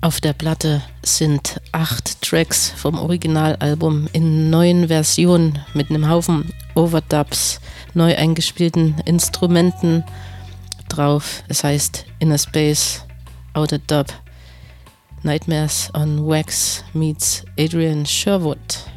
Auf der Platte sind 8 Tracks vom Originalalbum in 9 Versionen mit einem Haufen Overdubs, neu eingespielten Instrumenten drauf. Es heißt Inner Space, Outer Dub, Nightmares on Wax meets Adrian Sherwood.